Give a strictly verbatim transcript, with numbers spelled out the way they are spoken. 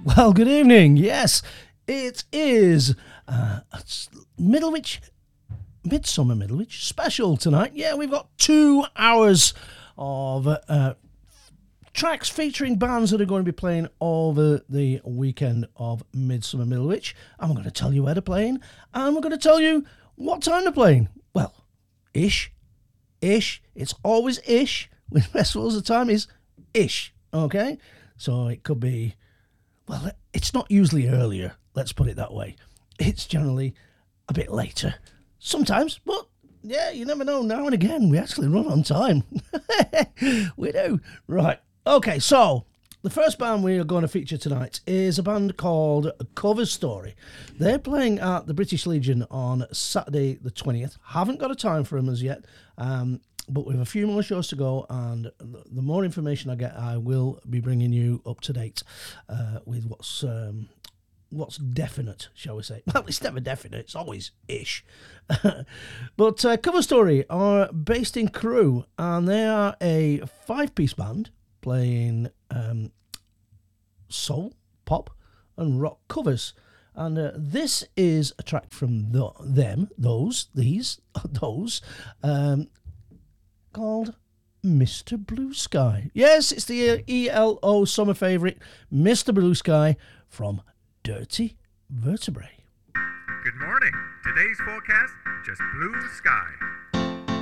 Well, good evening. Yes, it is uh, Middlewich, Midsummer Middlewich special tonight. Yeah, we've got two hours of uh, tracks featuring bands that are going to be playing over the weekend of Midsummer Middlewich. And we're going to tell you where they're playing, and we're going to tell you what time they're playing. Well, ish, ish. It's always ish. With festivals, the time is ish. Okay, so it could be. Well, it's not usually earlier, let's put it that way. It's generally a bit later. Sometimes, but yeah, you never know. Now and again, we actually run on time. We do. Right. Okay, so the first band we are going to feature tonight is a band called Cover Story. They're playing at the British Legion on Saturday the twentieth. Haven't got a time for them as yet. Um, But we have a few more shows to go, and the more information I get, I will be bringing you up to date uh, with what's um, what's definite, shall we say. Well, it's never definite, it's always ish. But uh, Cover Story are based in Crewe, and they are a five-piece band playing um, soul, pop, and rock covers. And uh, this is a track from the, them, those, these, those, um, called Mister Blue Sky. Yes, it's the uh, E L O summer favourite, Mister Blue Sky from Dirty Vertebrae. Good morning. Today's forecast, just blue sky.